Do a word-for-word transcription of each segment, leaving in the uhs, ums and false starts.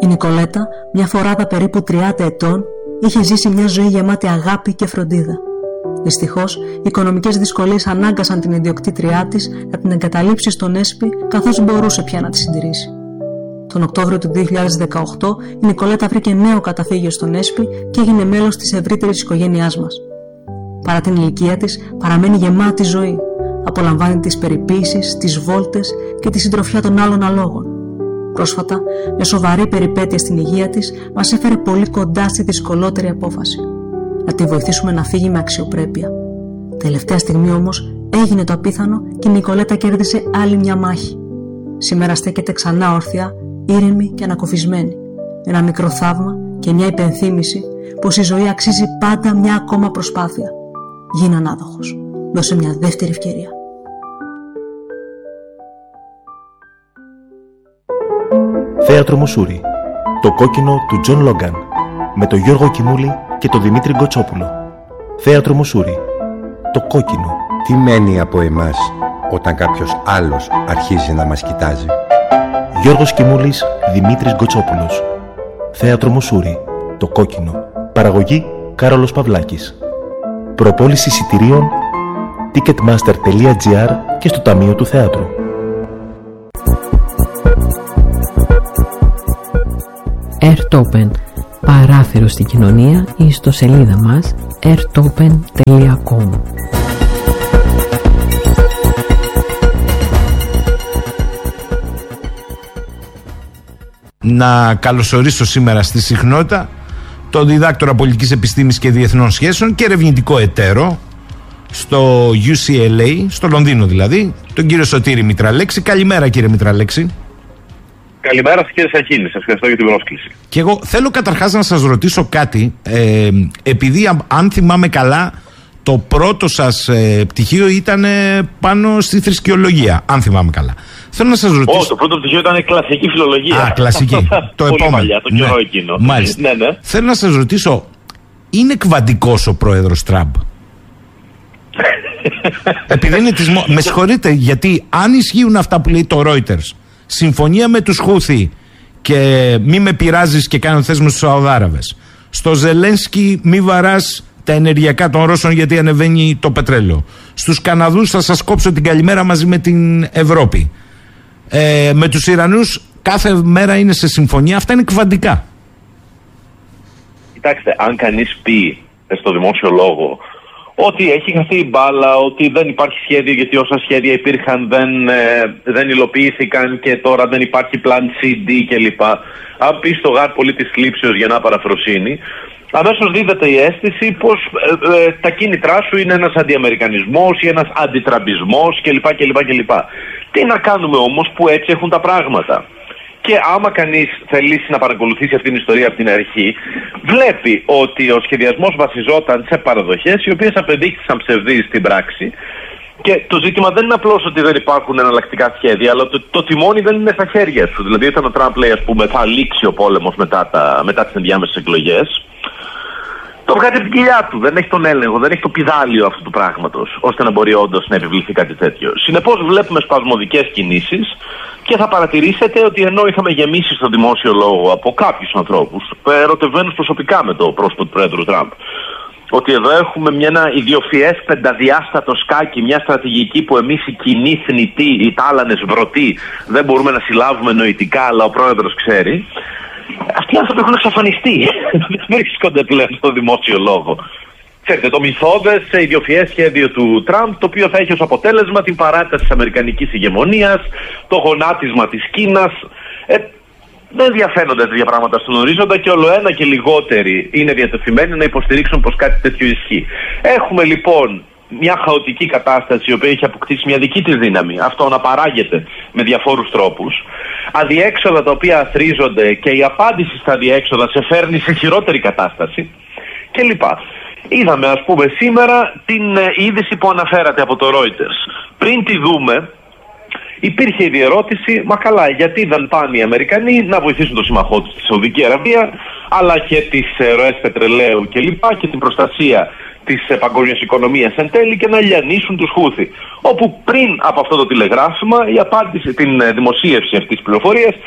Η Νικολέτα, μια φοράδα περίπου τριάντα ετών, είχε ζήσει μια ζωή γεμάτη αγάπη και φροντίδα. Δυστυχώς, οι οικονομικές δυσκολίες ανάγκασαν την ιδιοκτήτριά της να την εγκαταλείψει στον Έσπι, καθώς μπορούσε πια να τη συντηρήσει. Τον Οκτώβριο του δύο χιλιάδες δεκαοκτώ, η Νικολέτα βρήκε νέο καταφύγιο στον Έσπι και έγινε μέλος της ευρύτερης οικογένειάς μας. Παρά την ηλικία της, παραμένει γεμάτη ζωή. Απολαμβάνει τις περιποίησεις, τις βόλτες και τη συντροφιά των άλλων αλόγων. Πρόσφατα, μια σοβαρή περιπέτεια στην υγεία της μας έφερε πολύ κοντά στη δυσκολότερη απόφαση. Να τη βοηθήσουμε να φύγει με αξιοπρέπεια. Τελευταία στιγμή όμως έγινε το απίθανο και η Νικολέτα κέρδισε άλλη μια μάχη. Σήμερα στέκεται ξανά όρθια, ήρεμη και ανακουφισμένη. Ένα μικρό θαύμα και μια υπενθύμηση πως η ζωή αξίζει πάντα μια ακόμα προσπάθεια. Γίνε ανάδοχος. Δώσε μια δεύτερη ευκαιρία. Θέατρο Μουσούρι. Το κόκκινο του Τζον Λόγκαν. Με τον Γιώργο Κιμούλη και τον Δημήτρη Γκοτσόπουλο. Θέατρο Μουσούρι. Το κόκκινο. Τι μένει από εμάς όταν κάποιος άλλος αρχίζει να μας κοιτάζει? Γιώργος Κιμούλης, Δημήτρης Γκοτσόπουλος. Θέατρο Μουσούρι. Το κόκκινο. Παραγωγή Κάρολος Παυλάκης. Προπόληση εισιτηρίων ticketmaster τελεία gr και στο Ταμείο του Θεάτρου. Airtopen. Παράθυρο στην κοινωνία ή στο σελίδα μας airtopen τελεία com. Να καλωσορίσω σήμερα στη συχνότητα τον διδάκτορα πολιτικής επιστήμης και διεθνών σχέσεων και ερευνητικό εταίρο στο γιου σι ελ έι, στο Λονδίνο δηλαδή, τον κύριο Σωτήρη Μητραλέξη. Καλημέρα, κύριε Μητραλέξη. Καλημέρα σας, κύριε Σαχίνη, σας ευχαριστώ για την πρόσκληση. Και εγώ θέλω καταρχάς να σας ρωτήσω κάτι, ε, επειδή αν θυμάμαι καλά το πρώτο σας ε, πτυχίο ήταν πάνω στη θρησκεολογία, αν θυμάμαι καλά. Θέλω να σας ρωτήσω... Oh, το πρώτο πτυχίο ήταν κλασική φιλολογία. Α, κλασική. Το Πολύ επόμενο. παλιά, το καιρό εκείνο. Μάλιστα. Ναι, ναι. Θέλω να σας ρωτήσω, είναι κβαντικός ο πρόεδρος Τραμπ? Επειδή είναι της... Με συγχωρείτε, γιατί αν ισχύουν αυτά που λέει το Reuters, συμφωνία με τους Χούθι και μη με πειράζεις και κάνω θες με τους Σαουδάραβες, στο Ζελένσκι μη βαράς τα ενεργειακά των Ρώσων γιατί ανεβαίνει το πετρέλαιο, στους Καναδούς θα σας κόψω την καλημέρα μαζί με την Ευρώπη, ε, με τους Ιρανούς κάθε μέρα είναι σε συμφωνία. Αυτά είναι κβαντικά. Κοιτάξτε, αν κανείς πει στο δημόσιο λόγο ότι έχει χαθεί η μπάλα, ότι δεν υπάρχει σχέδιο γιατί όσα σχέδια υπήρχαν δεν, ε, δεν υλοποιήθηκαν και τώρα δεν υπάρχει πλάν σι ντι κλπ. Αν πει στο γάρ πολύ της θλίψεως για να παραφροσύνει, αμέσως δίδεται η αίσθηση πως ε, ε, τα κίνητρά σου είναι ένας αντιαμερικανισμός ή ένας αντιτραμπισμός κλπ. κλπ, κλπ. Τι να κάνουμε όμως που έτσι έχουν τα πράγματα? Και άμα κανείς θελήσει να παρακολουθήσει αυτήν την ιστορία από την αρχή, βλέπει ότι ο σχεδιασμός βασιζόταν σε παραδοχές οι οποίες απεδείχθησαν ψευδείς στην πράξη. Και το ζήτημα δεν είναι απλώς ότι δεν υπάρχουν εναλλακτικά σχέδια, αλλά το, το τιμόνι δεν είναι στα χέρια σου. Δηλαδή, όταν ο Τραμπ λέει, ας πούμε, θα λήξει ο πόλεμος μετά, τα, μετά τις ενδιάμεσες εκλογές, το βγάζει από την κοιλιά του. Δεν έχει τον έλεγχο, δεν έχει το πηδάλιο αυτού του πράγματος, ώστε να μπορεί όντως να επιβληθεί κάτι τέτοιο. Συνεπώς, βλέπουμε σπασμωδικές κινήσεις και θα παρατηρήσετε ότι ενώ είχαμε γεμίσει στο δημόσιο λόγο από κάποιους ανθρώπους, ερωτευμένους προσωπικά με το πρόσωπο του Πρόεδρου Τραμπ, ότι εδώ έχουμε μια, ένα ιδιοφιές πενταδιάστατο σκάκι, μια στρατηγική που εμείς οι κοινοί θνητοί, οι τάλανες βρωτοί, δεν μπορούμε να συλλάβουμε νοητικά, αλλά ο πρόεδρος ξέρει. Αυτοί οι άνθρωποι έχουν εξαφανιστεί. Δεν βρίσκονται πλέον στο δημόσιο λόγο. Ξέρετε, το μυθώδες ιδιοφιές σχέδιο του Τραμπ, το οποίο θα έχει ως αποτέλεσμα την παράταση της αμερικανικής ηγεμονίας, το γονάτισμα της Κίνας. Ε, δεν διαφαίνονται τέτοια πράγματα στον ορίζοντα και όλο ένα και λιγότεροι είναι διατεθειμένοι να υποστηρίξουν πως κάτι τέτοιο ισχύει. Έχουμε λοιπόν μια χαοτική κατάσταση η οποία έχει αποκτήσει μια δική της δύναμη, αυτό να παράγεται με διαφόρους τρόπους, αδιέξοδα τα οποία αθρίζονται και η απάντηση στα αδιέξοδα σε φέρνει σε χειρότερη κατάσταση κλπ. Είδαμε ας πούμε σήμερα την ε, είδηση που αναφέρατε από το Reuters. Πριν τη δούμε, υπήρχε η διερώτηση, μα καλά, γιατί δεν πάνε οι Αμερικανοί να βοηθήσουν τον συμμαχό τους στη Σαουδική Αραβία, αλλά και τις ε, ροές πετρελαίου και λοιπά και την προστασία της ε, παγκόσμιας οικονομίας εν τέλει και να λιανίσουν τους Χούθι. Όπου πριν από αυτό το τηλεγράφημα, η απάντηση, την ε, δημοσίευση αυτής της πληροφορίας,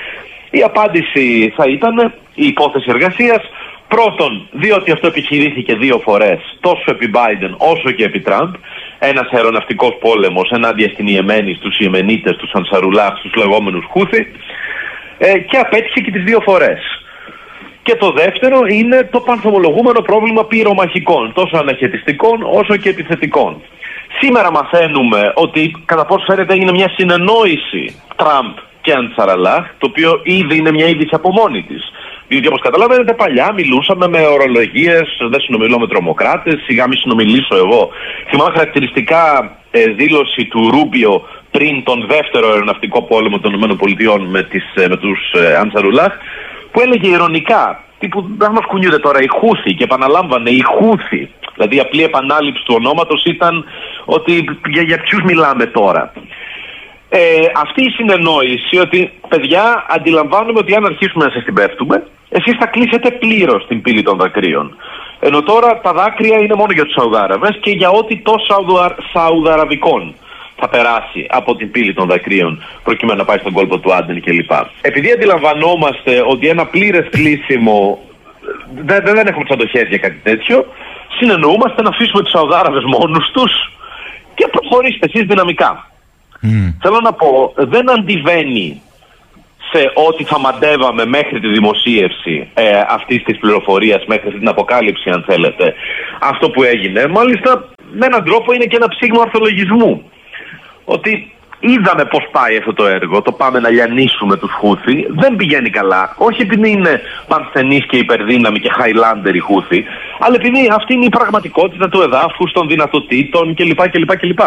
Η απάντηση θα ήταν η υπόθεση εργασίας. Πρώτον, διότι αυτό επιχειρήθηκε δύο φορές, τόσο επί Biden όσο και επί Τραμπ, ένας αεροναυτικός πόλεμος ενάντια στην Ιεμένη, στους Ιεμενίτες, τους Ανσαρουλάχ, στους λεγόμενους Χούθι, ε, και απέτυχε και τις δύο φορές. Και το δεύτερο είναι το πανθομολογούμενο πρόβλημα πυρομαχικών, τόσο αναχαιτιστικών όσο και επιθετικών. Σήμερα μαθαίνουμε ότι κατά πόσο φαίνεται έγινε μια συνεννόηση Τραμπ και Ανσαραλάχ, το οποίο ήδη είναι μια είδηση από μόνη της. Διότι όπως καταλαβαίνετε παλιά μιλούσαμε με ορολογίες, δεν συνομιλώ με τρομοκράτες, σιγά μη συνομιλήσω εγώ. Θυμάμαι χαρακτηριστικά ε, δήλωση του Ρούμπιο πριν τον δεύτερο αεροναυτικό πόλεμο των ΗΠΑ με, τις, ε, με τους ε, Ανσαρουλάχ, που έλεγε ειρωνικά, τύπου δεν μας κουνιούνται τώρα οι Χούθι, και επαναλάμβανε οι Χούθι. Δηλαδή η απλή επανάληψη του ονόματος ήταν ότι για, για ποιους μιλάμε τώρα. Ε, αυτή η συνεννόηση ότι παιδιά αντιλαμβάνουμε ότι αν αρχίσουμε να σας την πέφτουμε, εσείς θα κλείσετε πλήρως την πύλη των δακρύων. Ενώ τώρα τα δάκρυα είναι μόνο για τους Σαουδάραβες και για ό,τι το Σαουδα... Σαουδαραβικών θα περάσει από την πύλη των δακρύων προκειμένου να πάει στον κόλπο του Άντεν κλπ. Επειδή αντιλαμβανόμαστε ότι ένα πλήρες κλείσιμο δεν, δεν έχουμε τις αντοχές για κάτι τέτοιο, συνεννοούμαστε να αφήσουμε τους Σαουδάραβες μόνους τους και προχωρήστε εσείς δυναμικά. Mm. Θέλω να πω, δεν αντιβαίνει σε ό,τι θα μαντεύαμε μέχρι τη δημοσίευση ε, αυτής της πληροφορίας, μέχρι την αποκάλυψη αν θέλετε, αυτό που έγινε. Μάλιστα με έναν τρόπο είναι και ένα ψήγμα ορθολογισμού, ότι είδαμε πως πάει αυτό το έργο, το πάμε να λιανίσουμε τους Χούθι, δεν πηγαίνει καλά, όχι επειδή είναι πανθενείς και υπερδύναμοι και Χάιλάντερ οι Χούθι, αλλά επειδή αυτή είναι η πραγματικότητα του εδάφους, των δυνατοτήτων κλπ. κλπ, κλπ.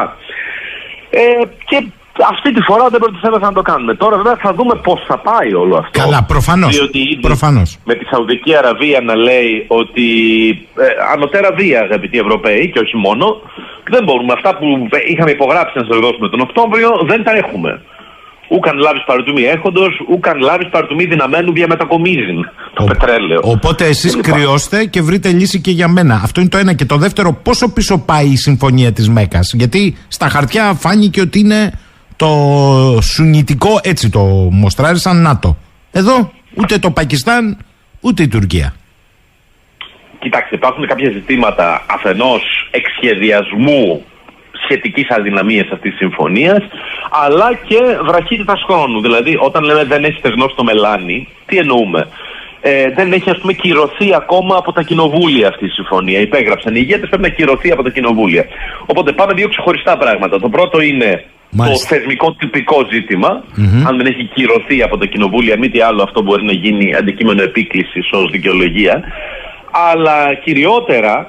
Ε, και αυτή τη φορά δεν προτιθέμεθα να το κάνουμε. Τώρα βέβαια θα δούμε πώς θα πάει όλο αυτό. Καλά, προφανώς. Διότι προφανώς. Με τη Σαουδική Αραβία να λέει ότι ε, ανωτέρα βία, αγαπητοί Ευρωπαίοι, και όχι μόνο, δεν μπορούμε. Αυτά που είχαμε υπογράψει να σας δώσουμε τον Οκτώβριο δεν τα έχουμε. Ούκαν λάβεις παρουτούμι έχοντος, ούκαν λάβεις παρουτούμι δυναμένου διαμετακομίζειν το Ο, πετρέλαιο. Οπότε εσείς κρυώστε και βρείτε λύση και για μένα. Αυτό είναι το ένα. Και το δεύτερο, πόσο πίσω πάει η συμφωνία της Μέκας? Γιατί στα χαρτιά φάνηκε ότι είναι το σουνιτικό, έτσι το μοστράρισαν, ΝΑΤΟ. Εδώ ούτε το Πακιστάν ούτε η Τουρκία. Κοιτάξτε, υπάρχουν κάποια ζητήματα αφενός εξσχεδιασμού σχετικής αδυναμίας αυτής της συμφωνίας, αλλά και βραχύτητας χρόνου. Δηλαδή, όταν λέμε δεν έχει στεγνώσει το μελάνι, τι εννοούμε? Ε, δεν έχει, ας πούμε, κυρωθεί ακόμα από τα κοινοβούλια αυτή η συμφωνία. Υπέγραψαν οι ηγέτες, πρέπει να κυρωθεί από τα κοινοβούλια. Οπότε πάμε δύο ξεχωριστά πράγματα. Το πρώτο είναι Μάλιστα. το θεσμικό τυπικό ζήτημα. Mm-hmm. Αν δεν έχει κυρωθεί από τα κοινοβούλια, μη τι άλλο, αυτό μπορεί να γίνει αντικείμενο επίκλησης ως δικαιολογία. Αλλά κυριότερα,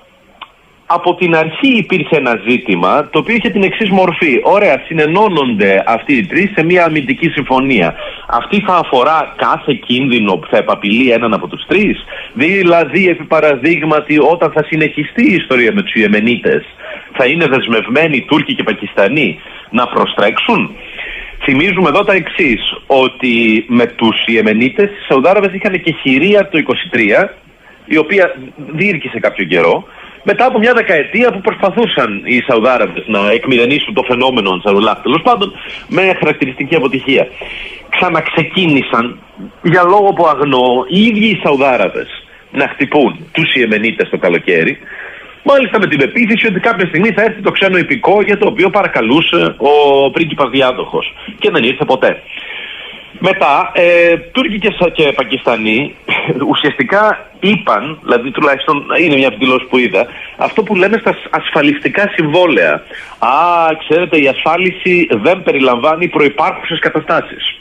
από την αρχή υπήρχε ένα ζήτημα το οποίο είχε την εξής μορφή. Ωραία, συνενώνονται αυτοί οι τρεις σε μια αμυντική συμφωνία. Αυτή θα αφορά κάθε κίνδυνο που θα επαπειλεί έναν από τους τρεις. Δηλαδή, επί παραδείγματι, όταν θα συνεχιστεί η ιστορία με τους Ιεμενίτες, θα είναι δεσμευμένοι Τούρκοι και Πακιστανοί να προστρέξουν. Θυμίζουμε εδώ τα εξής, ότι με τους Ιεμενίτες οι Σαουδάραβες είχαν και χειρία το είκοσι τρία, η οποία διήρκησε κάποιο καιρό, μετά από μια δεκαετία που προσπαθούσαν οι Σαουδάραβες να εκμηδενήσουν το φαινόμενο Ανσαρουλάχ, τέλος πάντων, με χαρακτηριστική αποτυχία. Ξαναξεκίνησαν, για λόγο που αγνοώ, οι ίδιοι οι Σαουδάραβες να χτυπούν τους Ιεμενίτες το καλοκαίρι, μάλιστα με την πεποίθηση ότι κάποια στιγμή θα έρθει το ξένο υπηκό για το οποίο παρακαλούσε ο πρίγκιπας διάδοχος. Και δεν ήρθε ποτέ. Μετά, ε, Τούρκοι και, και Πακιστανοί ουσιαστικά είπαν, δηλαδή τουλάχιστον είναι μια δηλώση που είδα, αυτό που λέμε στα ασφαλιστικά συμβόλαια. Α, ξέρετε, η ασφάλιση δεν περιλαμβάνει προϋπάρχουσες καταστάσεις.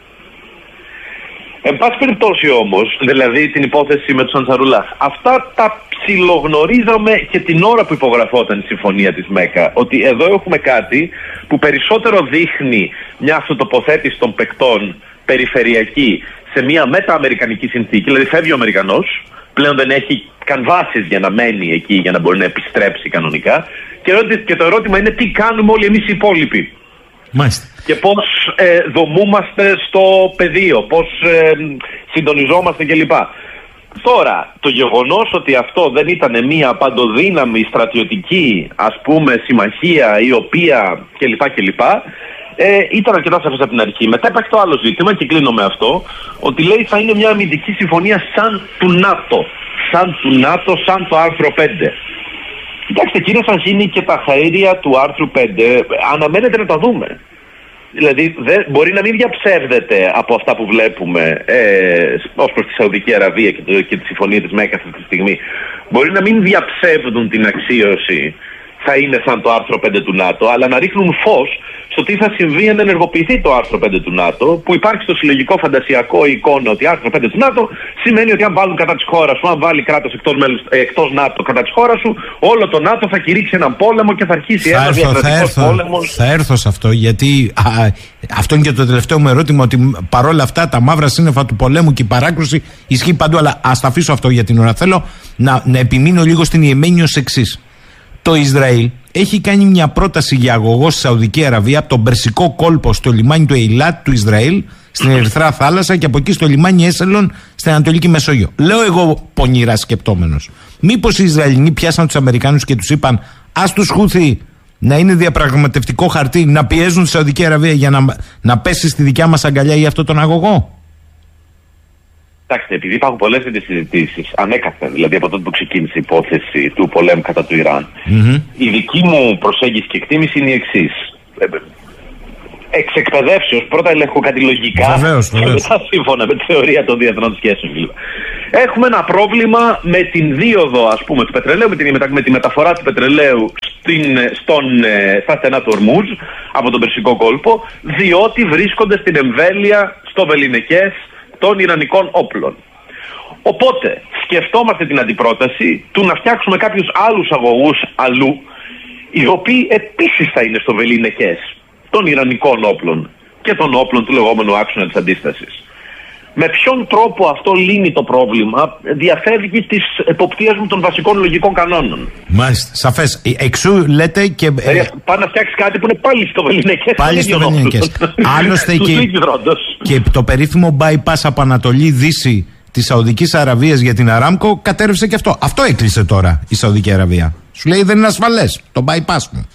Εν πάση περιπτώσει όμως, δηλαδή την υπόθεση με τους Ανσαρουλάχ, αυτά τα ψιλογνωρίζαμε και την ώρα που υπογραφόταν η συμφωνία της Μέκα. Ότι εδώ έχουμε κάτι που περισσότερο δείχνει μια αυτοτοποθέτηση των παικτών περιφερειακή σε μια μετα-αμερικανική συνθήκη, δηλαδή φεύγει ο Αμερικανός, πλέον δεν έχει καν βάσεις για να μένει εκεί, για να μπορεί να επιστρέψει κανονικά. Και το ερώτημα είναι τι κάνουμε όλοι εμείς οι υπόλοιποι. Μάλιστα. Και πώς ε, δομούμαστε στο πεδίο, πώς ε, συντονιζόμαστε κλπ. Τώρα, το γεγονός ότι αυτό δεν ήταν μια παντοδύναμη στρατιωτική, ας πούμε, συμμαχία η οποία κλπ. κλπ. Ε, ήταν αρκετά σαφές από την αρχή. Μετά υπάρχει το άλλο ζήτημα και κλείνω με αυτό, ότι λέει θα είναι μια αμυντική συμφωνία σαν του ΝΑΤΟ. Σαν του ΝΑΤΟ, σαν το άρθρο πέντε. Κοιτάξτε, κύριε Σαχίνη, και τα χαΐρια του άρθρου πέντε αναμένεται να τα δούμε. Δηλαδή δεν, μπορεί να μην διαψεύδεται από αυτά που βλέπουμε ε, ως προς τη Σαουδική Αραβία και, το, και τη συμφωνία της ΜΕΚ αυτή τη στιγμή. Μπορεί να μην διαψεύδουν την αξίωση, θα είναι σαν το άρθρο πέντε του ΝΑΤΟ, αλλά να ρίχνουν φως στο τι θα συμβεί αν ενεργοποιηθεί το άρθρο πέντε του ΝΑΤΟ, που υπάρχει στο συλλογικό φαντασιακό εικόνα ότι άρθρο πέντε του ΝΑΤΟ σημαίνει ότι αν βάλουν κατά της χώρας σου, αν βάλει κράτος εκτός, εκτός ΝΑΤΟ κατά της χώρας σου, όλο το ΝΑΤΟ θα κηρύξει έναν πόλεμο και θα αρχίσει ένα διακρατικός πόλεμος. Θα έρθω σε αυτό, γιατί α, αυτό είναι και το τελευταίο μου ερώτημα, ότι παρόλα αυτά τα μαύρα σύννεφα του πολέμου και η παράκρουση ισχύει παντού, αλλά ας τα αφήσω αυτό για την ώρα. Θέλω να, να επιμείνω λίγο στην Ιεμένη ως εξής. Το Ισραήλ έχει κάνει μια πρόταση για αγωγό στη Σαουδική Αραβία από τον Περσικό κόλπο στο λιμάνι του Ειλάτ του Ισραήλ, στην Ερυθρά Θάλασσα, και από εκεί στο λιμάνι Έσελον στην Ανατολική Μεσόγειο. Λέω εγώ πονηρά σκεπτόμενος, μήπως οι Ισραηλινοί πιάσαν τους Αμερικάνους και τους είπαν ας τους Χούθι να είναι διαπραγματευτικό χαρτί, να πιέζουν τη Σαουδική Αραβία για να, να πέσει στη δικιά μας αγκαλιά για αυτόν τον αγωγό? Κοιτάξτε, επειδή υπάρχουν πολλές συζητήσεις ανέκαθεν, δηλαδή από τότε που ξεκίνησε η υπόθεση του πολέμου κατά του Ιράν, mm-hmm. η δική μου προσέγγιση και εκτίμηση είναι η εξής. Εξ εκπαιδεύσεως, πρώτα ελέγχω κάτι λογικά, βεβαίως, και μετά σύμφωνα με τη θεωρία των διεθνών σχέσεων. Έχουμε ένα πρόβλημα με την δίωδο, ας πούμε, του πετρελαίου, με, την, με τη μεταφορά του πετρελαίου στην, στον, στα στενά του Ορμούζ από τον Περσικό κόλπο, διότι βρίσκονται στην εμβέλεια, στο Βελινεκές, των Ιρανικών όπλων. Οπότε σκεφτόμαστε την αντιπρόταση του να φτιάξουμε κάποιους άλλους αγωγούς αλλού, οι οποίοι επίσης θα είναι στο Βελινεκές των Ιρανικών όπλων και των όπλων του λεγόμενου άξονα της αντίστασης. Με ποιον τρόπο αυτό λύνει το πρόβλημα διαφεύγει της εποπτείας μου των βασικών λογικών κανόνων. Μάλιστα, σαφές. Εξού λέτε και... Δηλαδή, πάει να φτιάξει κάτι που είναι πάλι στο Βελινεκές. Πάλι στο Βελινεκές. Άλλωστε και, και το περίφημο bypass από Ανατολή Δύση της Σαουδικής Αραβίας για την Αράμκο κατέρευσε και αυτό. Αυτό έκλεισε τώρα η Σαουδική Αραβία. Σου λέει δεν είναι ασφαλές το bypass μου.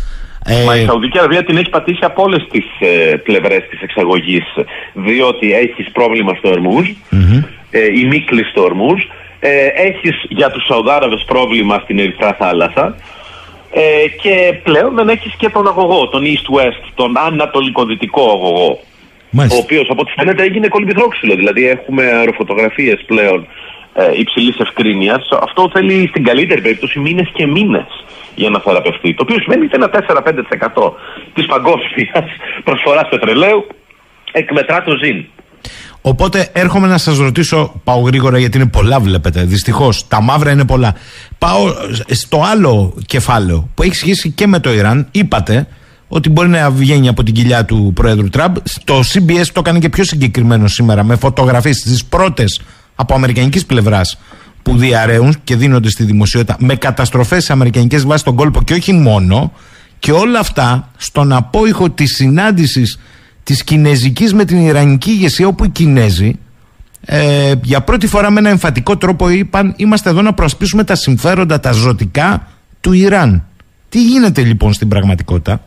Μα η Σαουδική Αραβία την έχει πατήσει από όλες τις ε, πλευρές της εξαγωγής, διότι έχεις πρόβλημα στο Ορμούζ, mm-hmm. ε, η μίκλη στο Ορμούζ, ε, έχεις για τους Σαουδάραβες πρόβλημα στην Ερυθρά Θάλασσα ε, και πλέον δεν έχεις και τον αγωγό, τον East-West, τον ανατολικοδυτικό αγωγό, Μάλιστα. ο οποίος από ό,τι φαίνεται έγινε κολυμπηθρόξυλο, δηλαδή έχουμε αεροφωτογραφίες πλέον ε, υψηλής ευκρίνειας. Αυτό θέλει στην καλύτερη περίπτωση μήνες και μήνες για να θεραπευτεί, το οποίο σημαίνει ότι ένα τέσσερα με πέντε τοις εκατό της παγκόσμιας προσφοράς πετρελαίου εκμετρά το ζήν. Οπότε έρχομαι να σας ρωτήσω, πάω γρήγορα γιατί είναι πολλά, βλέπετε, δυστυχώς τα μαύρα είναι πολλά. Πάω στο άλλο κεφάλαιο που έχει σχέση και με το Ιράν. Είπατε ότι μπορεί να βγαίνει από την κοιλιά του Πρόεδρου Τραμπ. Το σι μπι ες το έκανε και πιο συγκεκριμένο σήμερα, με φωτογραφίες τις πρώτες από αμερικανικής πλευράς που διαρρέουν και δίνονται στη δημοσιότητα, με καταστροφές σε αμερικανικές βάσεις στον κόλπο, και όχι μόνο, και όλα αυτά στον απόϊχο της συνάντησης της κινέζικης με την ιρανική ηγεσία, όπου οι Κινέζοι ε, για πρώτη φορά με ένα εμφατικό τρόπο είπαν είμαστε εδώ να προασπίσουμε τα συμφέροντα τα ζωτικά του Ιράν. Τι γίνεται λοιπόν στην πραγματικότητα?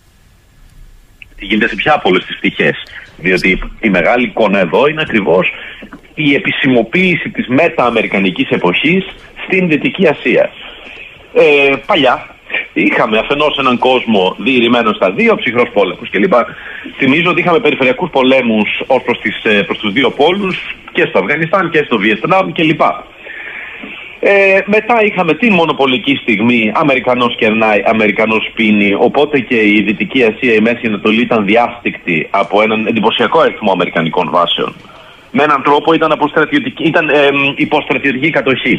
Τι γίνεται σε ποια από όλες τις πτυχές? Διότι η μεγάλη εικόνα εδώ είναι ακριβώς η επισημοποίηση της μετα-αμερικανικής εποχής στην Δυτική Ασία. Ε, παλιά είχαμε αφενός έναν κόσμο διηρημένο στα δύο, ψυχρός πόλεμος κλπ. Θυμίζω ότι είχαμε περιφερειακούς πολέμους ως προς, τις, προς τους δύο πόλους, και στο Αφγανιστάν και στο Βιετνάμ κλπ. Ε, μετά είχαμε την μονοπολική στιγμή, Αμερικανός κερνάει, Αμερικανός πίνει, οπότε και η Δυτική Ασία, η Μέση Ανατολή ήταν διάστηκτη από έναν εντυπωσιακό αριθμό αμερικανικών βάσεων. Με έναν τρόπο ήταν, ήταν ε, υποστρατιωτική κατοχή.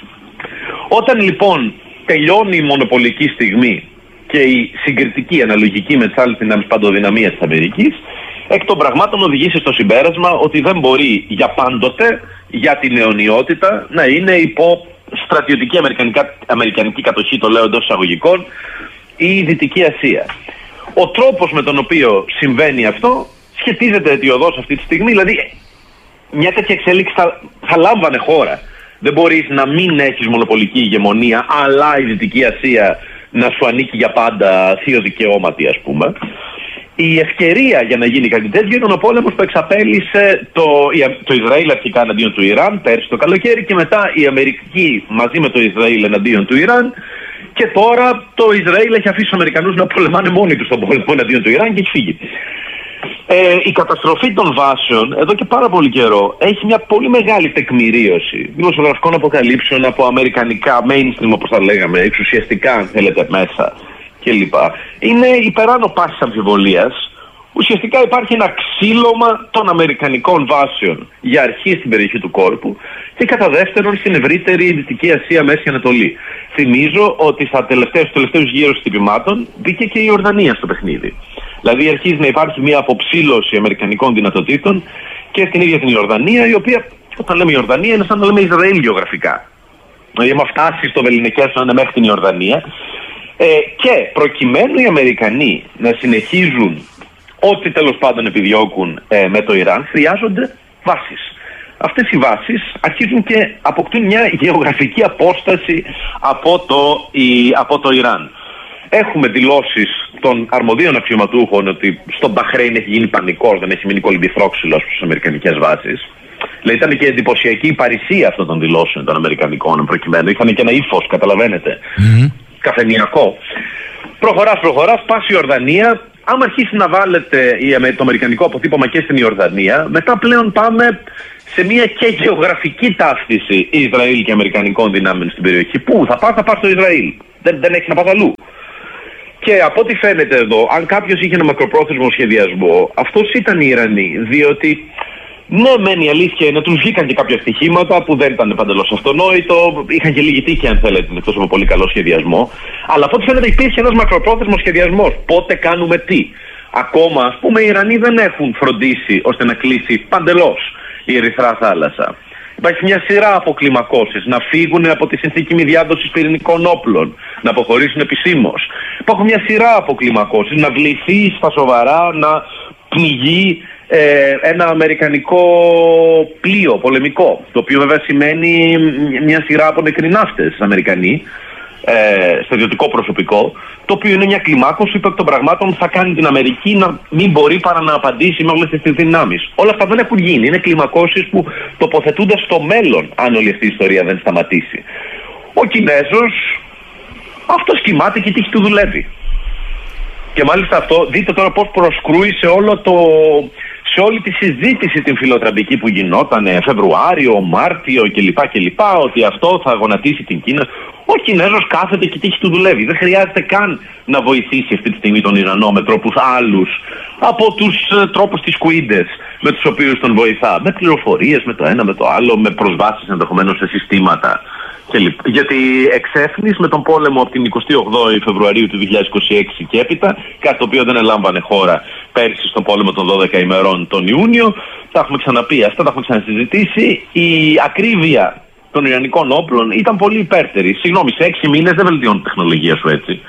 Όταν λοιπόν τελειώνει η μονοπολική στιγμή και η συγκριτική αναλογική με τις άλλες δυνάμεις παντοδυναμίας της Αμερικής, εκ των πραγμάτων οδηγήσει στο συμπέρασμα ότι δεν μπορεί για πάντοτε, για την αιωνιότητα, να είναι υπό στρατιωτική αμερικανική κατοχή, το λέω εντός εισαγωγικών, η Δυτική Ασία. Ο τρόπος με τον οποίο συμβαίνει αυτό σχετίζεται αιτιοδός αυτή τη στιγμή, δηλαδή μια τέτοια εξέλιξη θα, θα λάμβανε χώρα. Δεν μπορείς να μην έχεις μονοπολική ηγεμονία, αλλά η Δυτική Ασία να σου ανήκει για πάντα θείο δικαιώματι, ας πούμε. η ευκαιρία για να γίνει κάτι τέτοιο ήταν ο πόλεμος που εξαπέλυσε το, το Ισραήλ αρχικά εναντίον του Ιράν πέρσι το καλοκαίρι και μετά η Αμερική μαζί με το Ισραήλ εναντίον του Ιράν και τώρα το Ισραήλ έχει αφήσει τους Αμερικανούς να πολεμάνε μόνοι τους τον πόλεμο εναντίον του Ιράν και έχει φύγει. Ε, η καταστροφή των βάσεων εδώ και πάρα πολύ καιρό έχει μια πολύ μεγάλη τεκμηρίωση δημοσιογραφικών αποκαλύψεων από αμερικανικά mainstream, όπως τα λέγαμε, εξουσιαστικά αν θέλετε μέσα κλπ. Είναι υπεράνω πάσης αμφιβολίας. Ουσιαστικά υπάρχει ένα ξύλωμα των αμερικανικών βάσεων για αρχή στην περιοχή του κόλπου και κατά δεύτερον στην ευρύτερη Δυτική Ασία, Μέση Ανατολή. Θυμίζω ότι στα τελευταίες, στους τελευταίους γύρους χτυπημάτων μπήκε και η Ιορδανία στο παιχνίδι. Δηλαδή αρχίζει να υπάρχει μια αποψήλωση αμερικανικών δυνατοτήτων και στην ίδια την Ιορδανία, η οποία, όταν λέμε Ιορδανία, είναι σαν να λέμε Ισραήλ γεωγραφικά. Δηλαδή, άμα φτάσει στο Βεληνικές να είναι μέχρι την Ιορδανία. Ε, και προκειμένου οι Αμερικανοί να συνεχίζουν ό,τι τέλος πάντων επιδιώκουν ε, με το Ιράν, χρειάζονται βάσεις. Αυτές οι βάσεις αρχίζουν και αποκτούν μια γεωγραφική απόσταση από το, η, από το Ιράν. Έχουμε δηλώσεις των αρμοδίων αξιωματούχων ότι στο Μπαχρέιν έχει γίνει πανικός, δεν έχει μείνει κολυμπηθρόξυλος στις αμερικανικές βάσεις. Δηλαδή ήταν και εντυπωσιακή η παρησία αυτών των δηλώσεων των Αμερικανικών προκειμένου. Είχαν και ένα ύφος, καταλαβαίνετε. Mm-hmm. Καφενιακό. Προχωράς, προχωράς, πας η Ιορδανία. Άμα αρχίσει να βάλετε το αμερικανικό αποτύπωμα και στην Ιορδανία, μετά πλέον πάμε σε μια και γεωγραφική ταύτιση Ισραήλ και αμερικανικών δυνάμεων στην περιοχή. Πού θα πας, θα πας στο Ισραήλ. Δεν, δεν έχει να πας αλλού. Και από ό,τι φαίνεται εδώ, αν κάποιος είχε ένα μακροπρόθεσμο σχεδιασμό, αυτός ήταν οι Ιρανοί. Διότι, ναι, μεν η αλήθεια είναι, τους βγήκαν και κάποια στοιχήματα που δεν ήταν παντελώς αυτονόητο, είχαν και λίγη τύχη, αν θέλετε, εκτός από πολύ καλό σχεδιασμό. Αλλά από ό,τι φαίνεται υπήρχε ένας μακροπρόθεσμος σχεδιασμός. Πότε κάνουμε τι. Ακόμα, ας πούμε, οι Ιρανοί δεν έχουν φροντίσει ώστε να κλείσει παντελώς η Ερυθρά Θάλασσα. Υπάρχει μια σειρά αποκλιμακώσεις, να φύγουν από τη συνθήκη μη διάδοσης πυρηνικών όπλων, να αποχωρήσουν επισήμως. Υπάρχουν μια σειρά αποκλιμακώσεις, να βληθεί στα σοβαρά, να πνιγεί ε, ένα αμερικανικό πλοίο πολεμικό, το οποίο βέβαια σημαίνει μια σειρά από νεκριναύτες Αμερικανοί, ε, στρατιωτικό προσωπικό, το οποίο είναι μια κλιμάκωση που εκ των πραγμάτων θα κάνει την Αμερική να μην μπορεί παρά να απαντήσει με όλες τις δυνάμεις. Όλα αυτά δεν έχουν γίνει. Είναι κλιμακώσεις που τοποθετούνται στο μέλλον, αν όλη αυτή η ιστορία δεν σταματήσει. Ο Κινέζος, αυτός κοιμάται και η τύχη του δουλεύει. Και μάλιστα αυτό, δείτε τώρα πώς προσκρούει σε όλο το... σε όλη τη συζήτηση την φιλοτραμπική που γινόταν Φεβρουάριο, Μάρτιο κλπ. κλπ. Ότι αυτό θα γονατίσει την Κίνα. Ο Κινέζος κάθεται και η τύχη του δουλεύει. Δεν χρειάζεται καν να βοηθήσει αυτή τη στιγμή τον Ιρανό με τρόπους άλλους από τους ε, τρόπους της Κουίντες με τους οποίους τον βοηθά. Με πληροφορίες, με το ένα, με το άλλο, με προσβάσεις ενδεχομένως σε συστήματα. Γιατί εξέφνης με τον πόλεμο από την εικοστή ογδόη Φεβρουαρίου του δύο χιλιάδες είκοσι έξι και έπειτα, κάτι το οποίο δεν ελάμβανε χώρα πέρυσι στον πόλεμο των δώδεκα ημερών τον Ιούνιο, τα έχουμε ξαναπεί αυτά, τα έχουμε ξανασυζητήσει. Η ακρίβεια των ιρανικών όπλων ήταν πολύ υπέρτερη. Συγγνώμη, σε έξι μήνες δεν βελτιώνει τη τεχνολογία σου έτσι.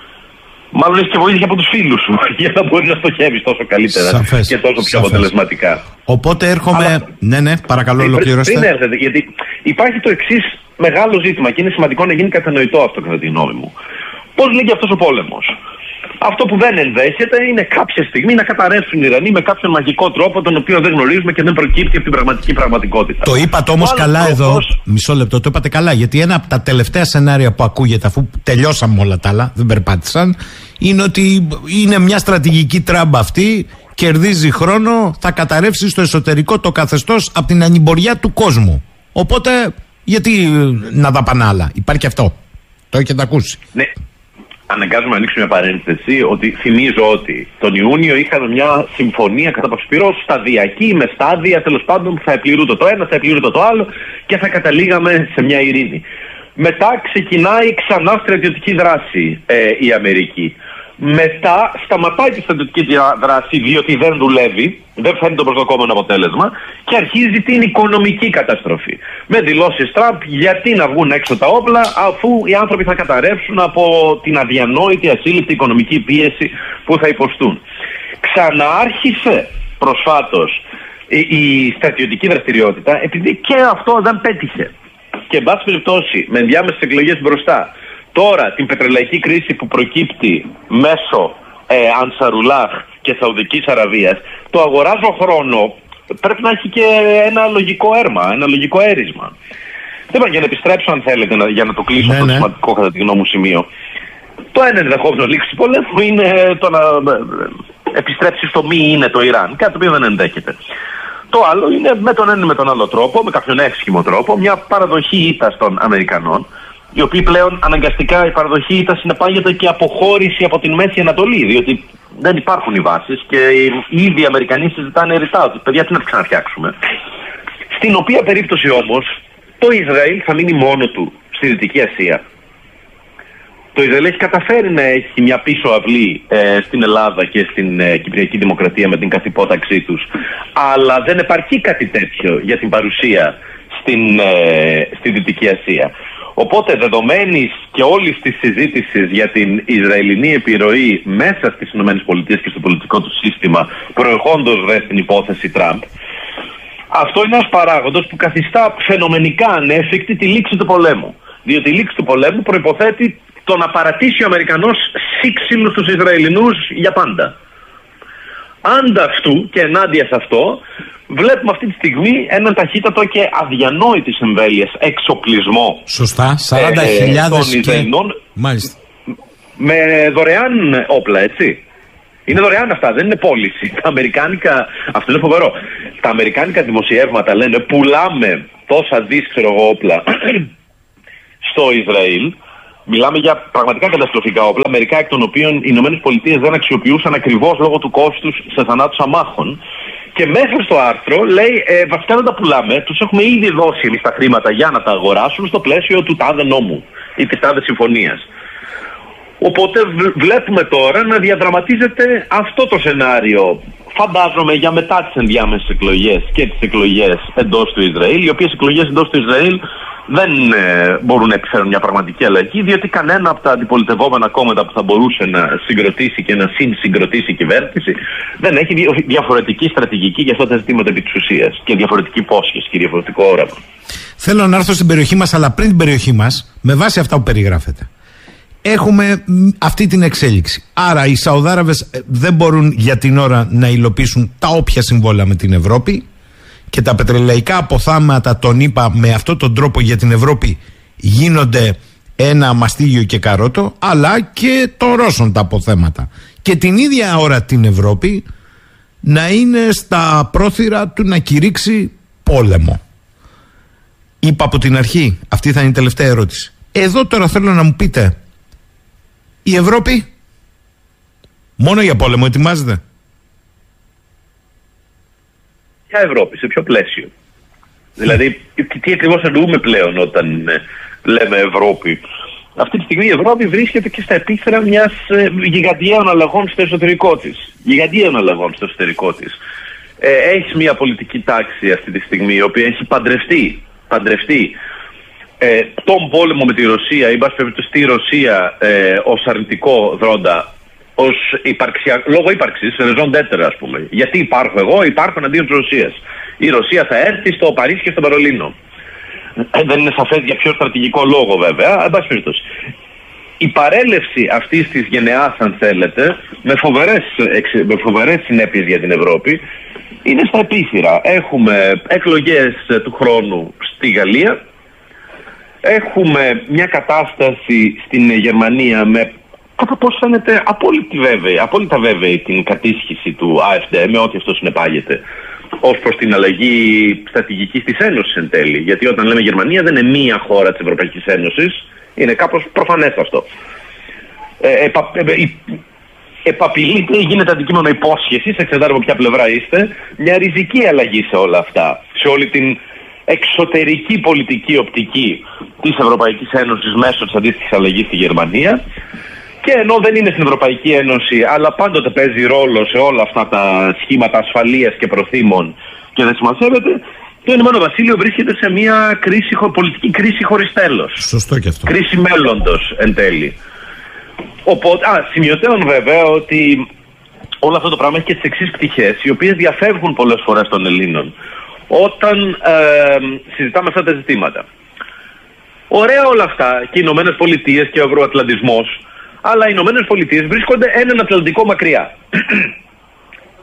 Μάλλον έχει και βοήθεια από τους φίλους σου για να μπορεί να στοχεύεις τόσο καλύτερα. Σαφές, και τόσο πιο σαφές. Αποτελεσματικά. Οπότε έρχομαι. Αλλά... Ναι, ναι, παρακαλώ, ολοκληρώστε. Πριν έρθετε, γιατί υπάρχει το εξής μεγάλο ζήτημα και είναι σημαντικό να γίνει κατανοητό αυτό κατά τη γνώμη μου. Πώς λύγει αυτός ο πόλεμος. Αυτό που δεν ενδέχεται είναι κάποια στιγμή να καταρρεύσουν οι Ιρανοί με κάποιον μαγικό τρόπο, τον οποίο δεν γνωρίζουμε και δεν προκύπτει από την πραγματική πραγματικότητα. Το είπατε όμως καλά τρόπος... εδώ. Μισό λεπτό, το είπατε καλά. Γιατί ένα από τα τελευταία σενάρια που ακούγεται, αφού τελειώσαμε όλα τα άλλα, δεν περπάτησαν, είναι ότι είναι μια στρατηγική τράμπα αυτή, κερδίζει χρόνο, θα καταρρεύσει στο εσωτερικό το καθεστώς από την ανημπορία του κόσμου. Οπότε, γιατί να δαπανά άλλα. Υπάρχει αυτό. Το έχετε ακούσει. Ναι. Αναγκάζομαι να ανοίξω μια παρένθεση ότι θυμίζω ότι τον Ιούνιο είχαμε μια συμφωνία κατά πασπυρός σταδιακή, με στάδια τέλος πάντων που θα επληρούνται το ένα, θα επληρούνται το άλλο και θα καταλήγαμε σε μια ειρήνη. Μετά ξεκινάει ξανά στρατιωτική δράση ε, η Αμερική. Μετά σταματάει τη στρατιωτική δράση διότι δεν δουλεύει, δεν φαίνεται το προσδοκόμενο αποτέλεσμα και αρχίζει την οικονομική καταστροφή. Με δηλώσεις Τραμπ γιατί να βγουν έξω τα όπλα αφού οι άνθρωποι θα καταρρεύσουν από την αδιανόητη ασύλληπτη οικονομική πίεση που θα υποστούν. Ξανάρχισε προσφάτως η, η στρατιωτική δραστηριότητα επειδή και αυτό δεν πέτυχε. Και εν πάση περιπτώσει με ενδιάμεσες εκλογές μπροστά. Τώρα την πετρελαϊκή κρίση που προκύπτει μέσω ε, Ανσαρουλάχ και Σαουδικής Αραβίας, το αγοράζω χρόνο πρέπει να έχει και ένα λογικό έρμα, ένα λογικό έρισμα. Δεν για να επιστρέψω, αν θέλετε, για να το κλείσω ναι, αυτό το ναι. σημαντικό κατά τη γνώμη μου σημείο. Το ένα ενδεχόμενο λήξη του πολέμου είναι το να επιστρέψει στο μη είναι το Ιράν, κάτι το οποίο δεν ενδέχεται. Το άλλο είναι με τον ένα ή με τον άλλο τρόπο, με κάποιον εύσχυμο τρόπο, μια παραδοχή ήττας των Αμερικανών, οι οποίοι πλέον αναγκαστικά η παραδοχή ήττας συνεπάγεται και αποχώρηση από την Μέση Ανατολή, διότι δεν υπάρχουν οι βάσεις και οι ίδιοι Αμερικανοί συζητάνε ρητά ότι παιδιά τι να ξαναφτιάξουμε. Στην οποία περίπτωση όμως το Ισραήλ θα μείνει μόνο του στη Δυτική Ασία. Το Ισραήλ έχει καταφέρει να έχει μια πίσω αυλή ε, στην Ελλάδα και στην ε, Κυπριακή Δημοκρατία με την καθυπόταξή τους, αλλά δεν επαρκεί κάτι τέτοιο για την παρουσία στην, ε, στη Δυτική Ασία. Οπότε, δεδομένης και όλης της συζήτησης για την Ισραηλινή επιρροή μέσα στις ΗΠΑ και στο πολιτικό του σύστημα, προερχόντος δε στην υπόθεση Τραμπ, αυτό είναι ένας παράγοντος που καθιστά φαινομενικά ανέφικτη τη λήξη του πολέμου. Διότι η λήξη του πολέμου προϋποθέτει το να παρατήσει ο Αμερικανός σύξυλους στους Ισραηλινούς για πάντα. Ανταυτού και ενάντια σε αυτό, βλέπουμε αυτή τη στιγμή έναν ταχύτατο και αδιανόητης εμβέλειας εξοπλισμό. Σωστά, σαράντα χιλιάδες ε, και... Μάλιστα. Με δωρεάν όπλα, έτσι. Είναι δωρεάν αυτά, δεν είναι πώληση. Τα αμερικάνικα, αυτό είναι φοβερό. Τα αμερικάνικα δημοσιεύματα λένε πουλάμε τόσα δις, ξέρω εγώ, όπλα στο Ισραήλ. Μιλάμε για πραγματικά καταστροφικά όπλα, μερικά εκ των οποίων οι ΗΠΑ δεν αξιοποιούσαν ακριβώς λόγω του κόστους σε θανάτους αμάχων. Και μέσα στο άρθρο λέει, ε, βασικά δεν τα πουλάμε, τους έχουμε ήδη δώσει εμείς τα χρήματα για να τα αγοράσουμε στο πλαίσιο του τάδε νόμου ή της τάδε συμφωνίας. Οπότε βλέπουμε τώρα να διαδραματίζεται αυτό το σενάριο. Φαντάζομαι για μετά τις ενδιάμεσες εκλογές και τις εκλογές εντός του Ισραήλ, οι οποίες εκλογές εντός του Ισραήλ δεν ε, μπορούν να επιφέρουν μια πραγματική αλλαγή, διότι κανένα από τα αντιπολιτευόμενα κόμματα που θα μπορούσε να συγκροτήσει και να συνσυγκροτήσει η κυβέρνηση δεν έχει διαφορετική στρατηγική για αυτά τα ζητήματα επί της ουσίας και διαφορετική υπόσχεση και διαφορετικό όραμα. Θέλω να έρθω στην περιοχή μας, αλλά πριν την περιοχή μας, με βάση αυτά που περιγράφετε, έχουμε αυτή την εξέλιξη. Άρα οι Σαουδάραβες δεν μπορούν για την ώρα να υλοποιήσουν τα όποια συμβόλαια με την Ευρώπη. Και τα πετρελαϊκά αποθάματα, τον είπα, με αυτόν τον τρόπο για την Ευρώπη γίνονται ένα μαστίγιο και καρότο, αλλά και των Ρώσων τα αποθέματα. Και την ίδια ώρα την Ευρώπη να είναι στα πρόθυρα του να κηρύξει πόλεμο. Είπα από την αρχή, αυτή θα είναι η τελευταία ερώτηση. Εδώ τώρα θέλω να μου πείτε, η Ευρώπη μόνο για πόλεμο ετοιμάζεται? Ποια Ευρώπη, σε ποιο πλαίσιο? Δηλαδή, τι ακριβώς εννοούμε πλέον όταν ε, λέμε Ευρώπη? Αυτή τη στιγμή η Ευρώπη βρίσκεται και στα επίκεντρα μιας ε, γιγαντιαίων αλλαγών στο εσωτερικό της. Γιγαντιαίων αλλαγών στο εσωτερικό της. Ε, έχει μια πολιτική τάξη αυτή τη στιγμή, η οποία έχει παντρευτεί, παντρευτεί ε, τον πόλεμο με τη Ρωσία, ή μπας περιπτώσει τη Ρωσία ε, ως αρνητικό δρόντα, ως υπαρξια... λόγω ύπαρξης, ρεζόν τέτερα, ας πούμε. Γιατί υπάρχω εγώ, υπάρχω εναντίον της Ρωσίας. Η Ρωσία θα έρθει στο Παρίσι και στο Βερολίνο. Δεν είναι σαφές για ποιο στρατηγικό λόγο, βέβαια. Εν πάση περιπτώσει. Η παρέλευση αυτής της γενεάς, αν θέλετε, με φοβερές, με φοβερές συνέπειες για την Ευρώπη, είναι στα επίθυρα. Έχουμε εκλογές του χρόνου στη Γαλλία. Έχουμε μια κατάσταση στην Γερμανία με, κατά πώς φαίνεται, απόλυτη βέβαιη, απόλυτα βέβαιη την κατήσχηση του AfD, με ό,τι αυτό συνεπάγεται, ως προς την αλλαγή στρατηγικής της Ένωσης εν τέλει. Γιατί όταν λέμε Γερμανία δεν είναι μία χώρα της Ευρωπαϊκής Ένωσης, είναι κάπως προφανές αυτό. Ε, επα, ε, ε, επαπειλείται, γίνεται αντικείμενο υπόσχεσης, εξαρτάται από ποια πλευρά είστε, μια ριζική αλλαγή σε όλα αυτά, σε όλη την εξωτερική πολιτική οπτική της Ευρωπαϊκής Ένωσης μέσω της αντίστοιχης αλλαγής στη Γερμανία. Και ενώ δεν είναι στην Ευρωπαϊκή Ένωση, αλλά πάντοτε παίζει ρόλο σε όλα αυτά τα σχήματα ασφαλείας και προθήμων και δεν συμμαζεύεται, το Ηνωμένο Βασίλειο βρίσκεται σε μια κρίση, πολιτική κρίση χωρίς τέλος. Σωστό και αυτό. Κρίση μέλλοντος εν τέλει. Οπότε, α, σημειωτέων βέβαια ότι όλο αυτό το πράγμα έχει και τις εξής πτυχές, οι οποίες διαφεύγουν πολλές φορές των Ελλήνων όταν ε, συζητάμε αυτά τα ζητήματα. Ωραία όλα αυτά και οι Ηνωμένες Πολιτείες και ο Ευρωατλαντισμός, αλλά οι Ηνωμένες Πολιτείες βρίσκονται έναν Ατλαντικό μακριά.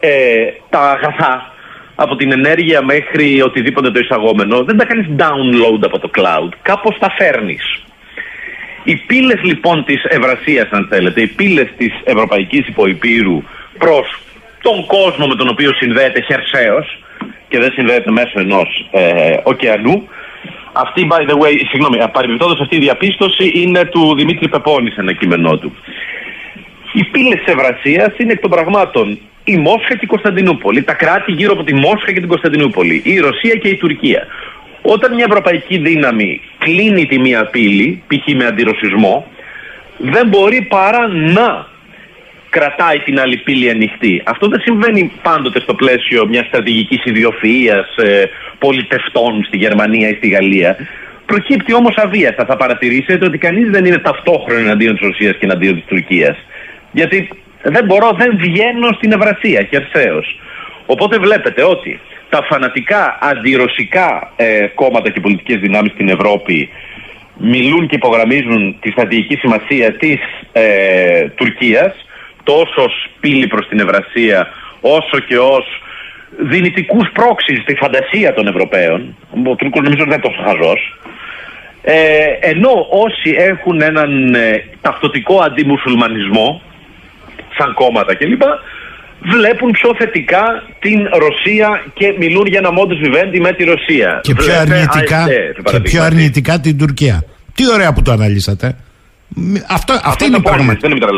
ε, τα αγαθά, από την ενέργεια μέχρι οτιδήποτε το εισαγόμενο, δεν τα κάνεις download από το cloud, κάπως τα φέρνεις. Οι πύλες λοιπόν της Ευρασίας, αν θέλετε, οι πύλες της Ευρωπαϊκής Υποϋπήρου προς τον κόσμο με τον οποίο συνδέεται χερσαίος και δεν συνδέεται μέσω ενός ε, ωκεανού. Αυτή, by the way, συγγνώμη, παρεμπιπτόντως αυτή η διαπίστωση είναι του Δημήτρη Πεπώνη σε ένα κείμενό του. Οι πύλες της Ευρασίας είναι εκ των πραγμάτων η Μόσχα και η Κωνσταντινούπολη, τα κράτη γύρω από τη Μόσχα και την Κωνσταντινούπολη, η Ρωσία και η Τουρκία. Όταν μια ευρωπαϊκή δύναμη κλείνει τη μία πύλη, π.χ. με αντιρωσισμό, δεν μπορεί παρά να κρατάει την άλλη πύλη ανοιχτή. Αυτό δεν συμβαίνει πάντοτε στο πλαίσιο μιας στρατηγικής ιδιοφυΐας ε, πολιτευτών στη Γερμανία ή στη Γαλλία. Προκύπτει όμως αβίαστα. Θα παρατηρήσετε ότι κανείς δεν είναι ταυτόχρονα εναντίον της Ρωσίας και εναντίον της Τουρκίας. Γιατί δεν μπορώ, δεν βγαίνω στην Ευρασία, χερσαίως. Οπότε βλέπετε ότι τα φανατικά αντιρωσικά ε, κόμματα και πολιτικές δυνάμεις στην Ευρώπη μιλούν και υπογραμμίζουν τη στρατηγική σημασία της ε, Τουρκίας, τόσο ως πύλη προς την Ευρασία, όσο και ως δυνητικούς πρόξεις στη φαντασία των Ευρωπαίων. Ο Τούρκος νομίζω δεν είναι τόσο χαζός. Ε, ενώ όσοι έχουν έναν ε, ταυτοτικό αντιμουσουλμανισμό, σαν κόμματα κλπ, βλέπουν πιο θετικά την Ρωσία και μιλούν για ένα modus vivendi με τη Ρωσία. Και πιο αρνητικά, και πιο αρνητικά την Τουρκία. Τι ωραία που το αναλύσατε. Αυτό, αυτή είναι η πραγματικότητα.